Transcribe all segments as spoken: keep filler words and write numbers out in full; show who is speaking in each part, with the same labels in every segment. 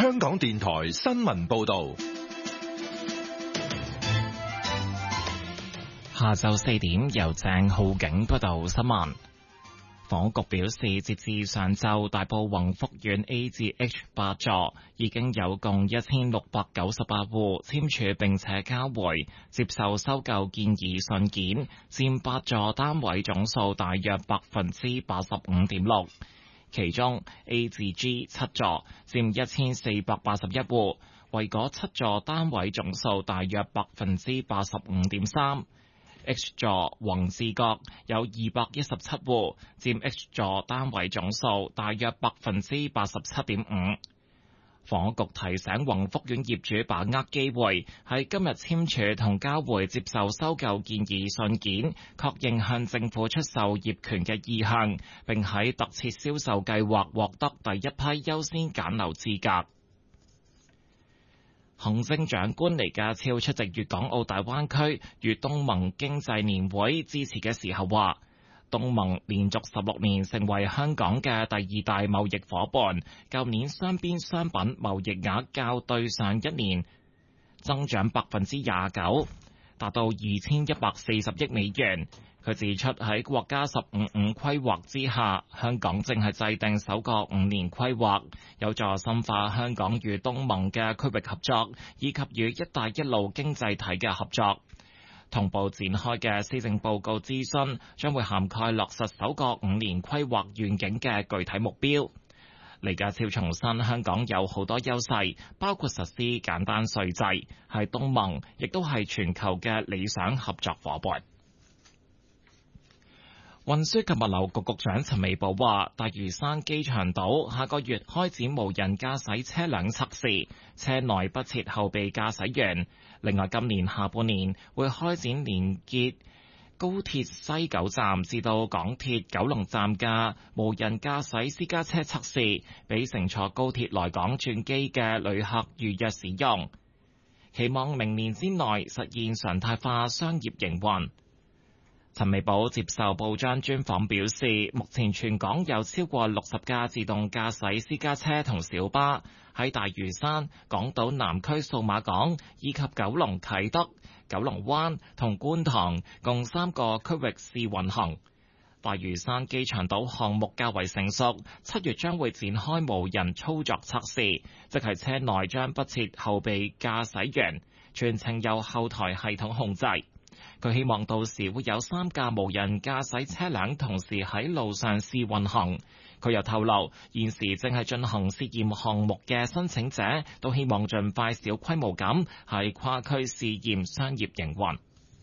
Speaker 1: 香港電台新聞報道。
Speaker 2: 下晝四點，由鄭浩景報道新聞。房屋局表示，截至上晝，大埔宏福苑 A 至 H 八座已經有共一千六百九十八戶簽署並且交回接受收購建議信件，佔八座單位總數大約百分之八十五點六。其中 A 至 G 七座佔一千四百八十一戶，為嗰七座單位總數大約百分之八十五點三。H 座宏志閣有二百一十七戶，佔 H 座單位總數大約百分之八十七點五。房屋局提醒宏福苑業主把握機會，喺今日簽署同交回接受收購建議信件，確認向政府出售業權嘅意向，並喺特設銷售計劃獲得第一批優先揀樓資格。行政長官李家超出席粵港澳大灣區與東盟經濟年會致辭嘅時候話，東盟連續十六年成為香港嘅第二大貿易夥伴，舊年雙邊商品貿易額較對上一年增長百分之廿九，達到二千一百四十億美元。佢指出，喺國家十五五規劃之下，香港正係制定首個五年規劃，有助深化香港與東盟嘅區域合作，以及與一帶一路經濟體嘅合作。同步展開嘅施政報告諮詢將會涵蓋落實首個五年規劃願景嘅具體目標。李家超重申，香港有好多優勢，包括實施簡單稅制，係東盟亦都係全球嘅理想合作夥伴。運輸及物流局局長陳美寶話，大嶼山機場島下個月開展無人駕駛車輛測試，車內不設後備駕駛員。另外，今年下半年會開展連結高鐵西九站至到港鐵九龍站嘅無人駕駛私家車測試，俾乘坐高鐵來港轉機嘅旅客預約使用。期望明年之內實現常態化商業營運。陳美寶接受報章專訪表示，目前全港有超過六十架自動駕駛私家車同小巴喺大嶼山、港島南區數碼港以及九龍啟德、九龍灣同觀塘共三個區域試運行。大嶼山機場島項目較為成熟，七月將會展開無人操作測試，即係車內將不設後備駕駛員，全程由後台系統控制。佢希望到時會有三架無人駕駛車輛同時喺路上試運行。佢又透露，現時正係進行試驗項目嘅申請者都希望盡快小規模咁喺跨區試驗商業營運。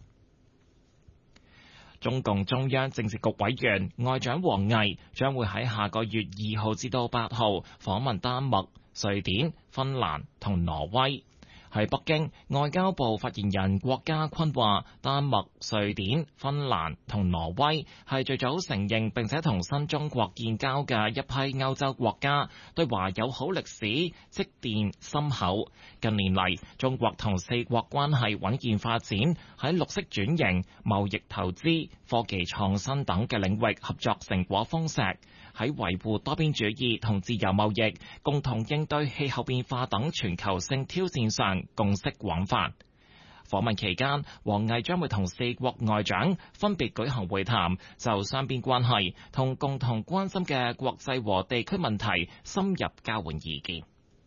Speaker 2: 中共中央政治局委員外長王毅將會喺下個月二號至到八號訪問丹麥、瑞典、芬蘭同挪威。喺北京，外交部發言人郭家坤話，丹麥、瑞典、芬蘭同挪威係最早承認並且同新中國建交嘅一批歐洲國家，對華友好歷史積澱深厚。近年嚟，中國同四國關係穩健發展，喺綠色轉型、貿易投資、科技創新等嘅領域合作成果豐碩。喺維護多邊主義同自由貿易、共同應對氣候變化等全球性挑戰上共識廣泛。訪問期間，王毅將會同四國外長分別舉行會談，就雙邊關係同共同關心嘅國際和地區問題深入交換意見。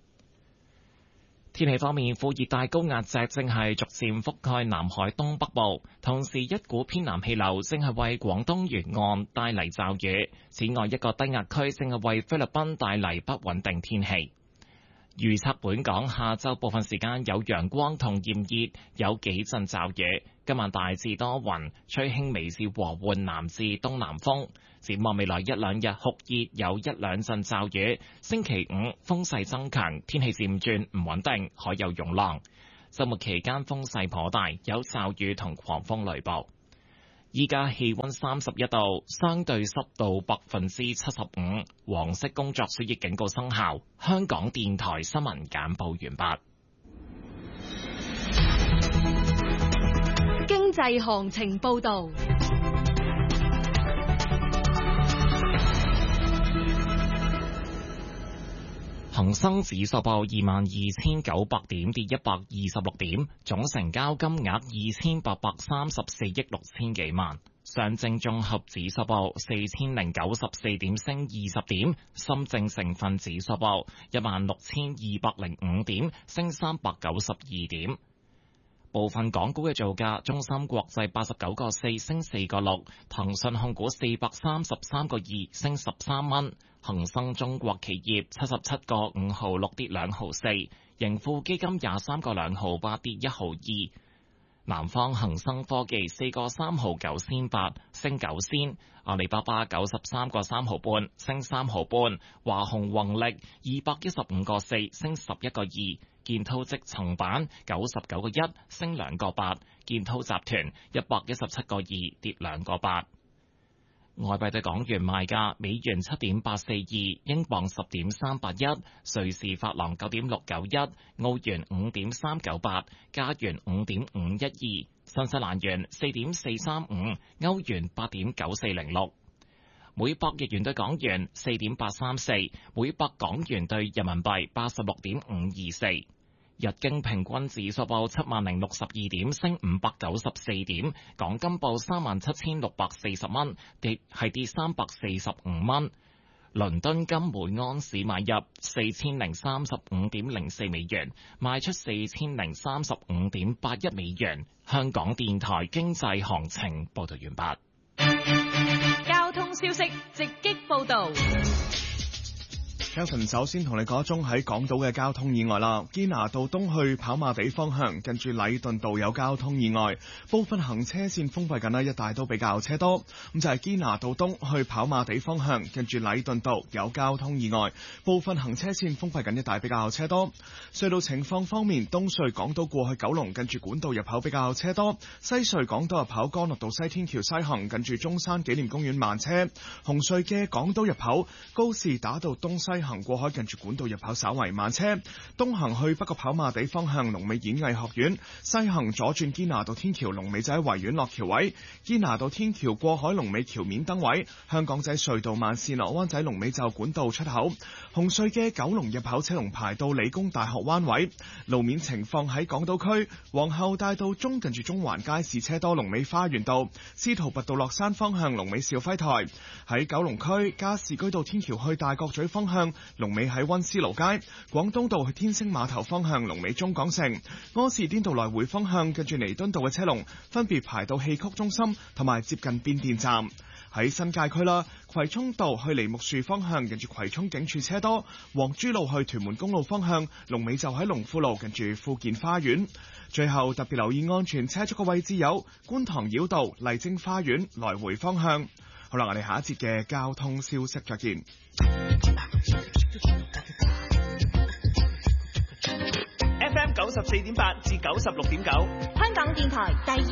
Speaker 2: 天氣方面，副熱帶高壓脊正係逐漸覆蓋南海東北部，同時一股偏南氣流正係為廣東沿岸帶嚟驟雨。此外，一個低壓區正係為菲律賓帶嚟不穩定天氣。預測本港下晝部分時間有陽光同炎熱，有幾陣驟雨。今晚大致多雲，吹輕微至和緩南至東南風。展望未來一兩日酷熱，有一兩陣驟雨。星期五風勢增強，天氣漸轉唔穩定，海有湧浪。週末期間風勢頗大，有驟雨同狂風雷暴。依家氣溫三十一度，相對濕度百分之七十五，黃色工作暑熱警告生效。香港電台新聞簡報完畢。
Speaker 3: 經濟行情報道。
Speaker 2: 恒生指數報二萬二千九百點，跌一百二十六點，總成交金額二千八百三十四億六千幾萬。上證綜合指數報四千零九十四點，升二十點。深證成分指數報一萬六千二百零五點，升三百九十二點。部分港股嘅造價：中芯國際八十九個四升四個六，騰訊控股四百三十三個二升十三蚊，恒生中國企業七十七個五毫六跌兩毫四，盈富基金廿三個兩毫八跌一毫二，南方恒生科技四個三毫九仙八升九仙，阿里巴巴九十三個三毫半升三毫半，華虹宏力二百一十五個四升十一個二。建滔積層板九十九個一升兩個八，建滔集團一百一十七個二跌兩個八。外幣對港元賣價：美元七點八四二，英鎊十點三八一，瑞士法郎九點六九一，澳元五點三九八，加元五點五一二，新西蘭元四點四三五，歐元八點九四零六。每百日元對港元四點八三四，每百港元對人民幣八十六點五二四。日經平均指數報七萬零六十二點，升五百九十四點。港金報三萬七千六百四十蚊，跌係跌三百四十五蚊。倫敦金每安士買入四千零三十五點零四美元，賣出四千零三十五點八一美元。香港電台經濟行情報道完畢。
Speaker 3: 交通消息直擊報道。
Speaker 4: Kelvin 首先同你講一宗喺港島嘅交通意外啦，堅拿道東去跑馬地方向，近住禮頓道有交通意外，部分行車線封閉緊啦，一帶都比較車多。咁就係堅拿道東去跑馬地方向，近住禮頓道有交通意外，部分行車線封閉緊，一帶比較車多。隧道情況方面，東隧港島過去九龍，近住管道入口比較車多；西隧港島入口干諾道西天橋西行，近住中山紀念公園慢車。紅隧嘅港島入口高士打道東西行過海，近住管道入口稍為慢車。東行去北角跑馬地方向龍尾演藝學院，西行左轉堅拿道天橋龍尾就喺維園落橋位。堅拿道天橋過海龍尾橋面燈位。香港仔隧道慢線落灣仔龍尾就管道出口。紅隧嘅九龍入口車龍排到理工大學灣位。路面情況喺港島區皇后大道中近住中環街市車多，龍尾花園道。司徒拔道落山方向龍尾兆輝台。喺九龍區加士居道天橋去大角咀方向龍尾喺溫思勞街。廣東道去天星碼頭方向龍尾中港城。柯士甸道來回方向近住彌敦道嘅車龍分別排到戲曲中心同埋接近變電站。喺新界區啦，葵涌道去梨木樹方向近住葵涌警署車多，黃珠路去屯門公路方向龍尾就喺龍富路近住富健花園。最後特別留意安全車速嘅位置有觀塘繞道麗晶花園來回方向。好啦，我哋下一節嘅交通消息再見。
Speaker 5: F M 九十四點八至九十六點九，
Speaker 3: 香港電台第